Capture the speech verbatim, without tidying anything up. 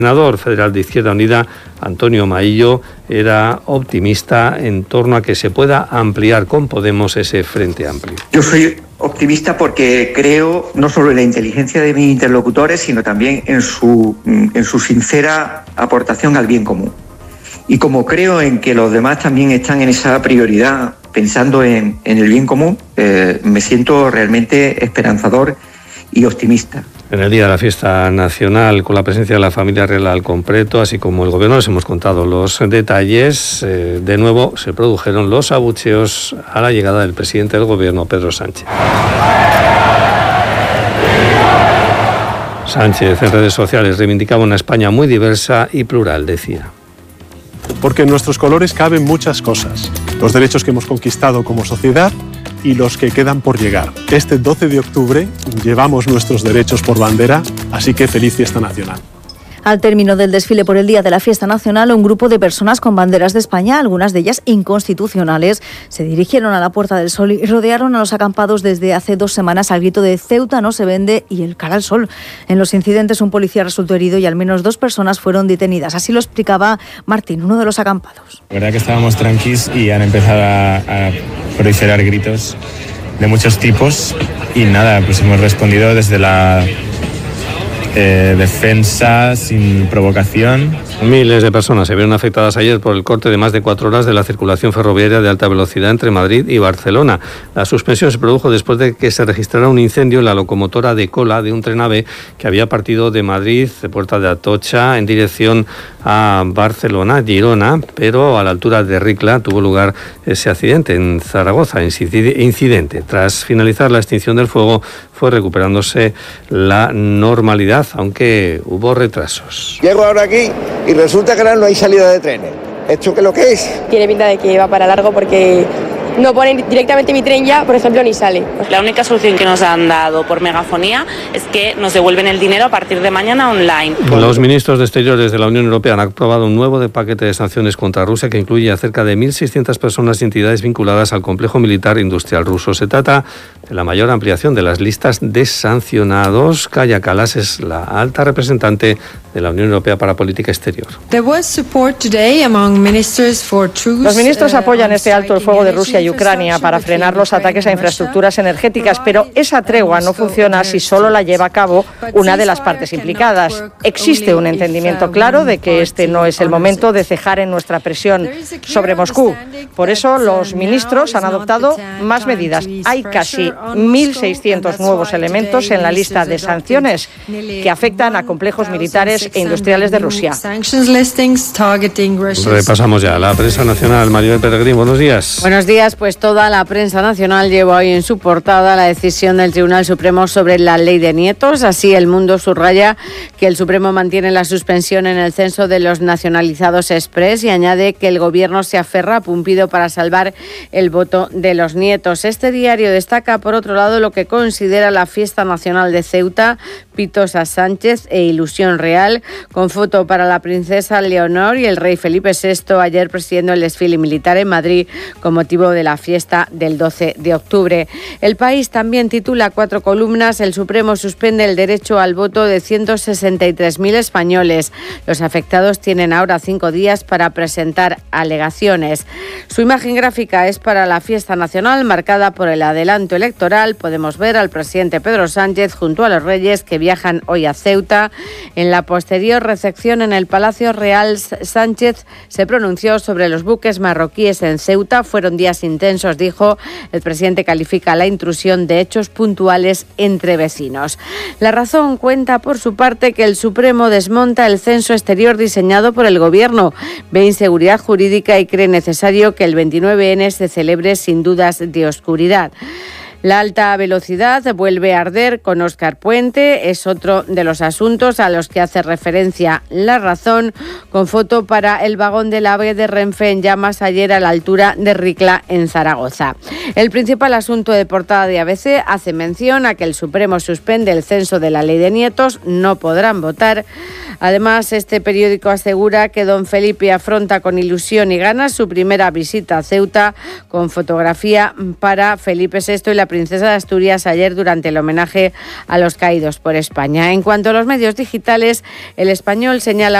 El senador federal de Izquierda Unida, Antonio Maillo, era optimista en torno a que se pueda ampliar con Podemos ese frente amplio. Yo soy optimista porque creo no solo en la inteligencia de mis interlocutores, sino también en su, en su sincera aportación al bien común. Y como creo en que los demás también están en esa prioridad, pensando en, en el bien común, eh, me siento realmente esperanzador y optimista. En el día de la fiesta nacional, con la presencia de la familia real al completo, así como el gobierno, les hemos contado los detalles. Eh, de nuevo se produjeron los abucheos a la llegada del presidente del gobierno, Pedro Sánchez. Sánchez en redes sociales reivindicaba una España muy diversa y plural, decía. Porque en nuestros colores caben muchas cosas. Los derechos que hemos conquistado como sociedad y los que quedan por llegar. Este doce de octubre llevamos nuestros derechos por bandera, así que feliz fiesta nacional. Al término del desfile por el Día de la Fiesta Nacional, un grupo de personas con banderas de España, algunas de ellas inconstitucionales, se dirigieron a la Puerta del Sol y rodearon a los acampados desde hace dos semanas al grito de Ceuta no se vende y el cara al sol. En los incidentes un policía resultó herido y al menos dos personas fueron detenidas. Así lo explicaba Martín, uno de los acampados. La verdad que estábamos tranquilos y han empezado a, a proliferar gritos de muchos tipos y nada, pues hemos respondido desde la Eh, defensa sin provocación. Miles de personas se vieron afectadas ayer por el corte de más de cuatro horas de la circulación ferroviaria de alta velocidad entre Madrid y Barcelona. La suspensión se produjo después de que se registrara un incendio en la locomotora de cola de un tren AVE que había partido de Madrid, de Puerta de Atocha, en dirección a Barcelona, Girona, pero a la altura de Ricla tuvo lugar ese accidente en Zaragoza, incidente. Tras finalizar la extinción del fuego, fue recuperándose la normalidad, aunque hubo retrasos. Llego ahora aquí y resulta que ahora no hay salida de trenes. ¿Esto qué es lo que es? Tiene pinta de que va para largo porque no ponen directamente mi tren ya, por ejemplo, ni sale. La única solución que nos han dado por megafonía es que nos devuelven el dinero a partir de mañana online. Los ministros de Exteriores de la Unión Europea han aprobado un nuevo paquete de sanciones contra Rusia que incluye a cerca de mil seiscientas personas y entidades vinculadas al complejo militar industrial ruso. Se trata de la mayor ampliación de las listas de sancionados. Kaja Kallas es la alta representante de la Unión Europea para Política Exterior. Los ministros apoyan este alto el fuego de Rusia y Ucrania para frenar los ataques a infraestructuras energéticas, pero esa tregua no funciona si solo la lleva a cabo una de las partes implicadas. Existe un entendimiento claro de que este no es el momento de cejar en nuestra presión sobre Moscú. Por eso los ministros han adoptado más medidas. Hay casi mil seiscientos nuevos elementos en la lista de sanciones que afectan a complejos militares e industriales de Rusia. Repasamos ya la prensa nacional. Maribel Peregrín, buenos días. Buenos días. Pues toda la prensa nacional lleva hoy en su portada la decisión del Tribunal Supremo sobre la ley de nietos. Así, El Mundo subraya que el Supremo mantiene la suspensión en el censo de los nacionalizados exprés y añade que el Gobierno se aferra a Pumpido para salvar el voto de los nietos. Este diario destaca, por otro lado, lo que considera la fiesta nacional de Ceuta, pitos a Sánchez e ilusión real, con foto para la princesa Leonor y el rey Felipe sexto ayer presidiendo el desfile militar en Madrid con motivo de la fiesta del doce de octubre. El País también titula cuatro columnas: el Supremo suspende el derecho al voto de ciento sesenta y tres mil españoles. Los afectados tienen ahora cinco días para presentar alegaciones. Su imagen gráfica es para la fiesta nacional, marcada por el adelanto electoral. Podemos ver al presidente Pedro Sánchez junto a los reyes que viajan hoy a Ceuta. En la posterior recepción en el Palacio Real, Sánchez se pronunció sobre los buques marroquíes en Ceuta. Fueron días intensos, dijo. El presidente califica la intrusión de hechos puntuales entre vecinos. La Razón cuenta, por su parte, que el Supremo desmonta el censo exterior diseñado por el Gobierno. Ve inseguridad jurídica y cree necesario que el veintinueve ene se celebre sin dudas de oscuridad. La alta velocidad vuelve a arder con Óscar Puente, es otro de los asuntos a los que hace referencia La Razón, con foto para el vagón del AVE de Renfe en llamas ayer a la altura de Ricla, en Zaragoza. El principal asunto de portada de A B C hace mención a que el Supremo suspende el censo de la ley de nietos, no podrán votar. Además, este periódico asegura que don Felipe afronta con ilusión y ganas su primera visita a Ceuta, con fotografía para Felipe sexto y la princesa de Asturias ayer durante el homenaje a los caídos por España. En cuanto a los medios digitales, El Español señala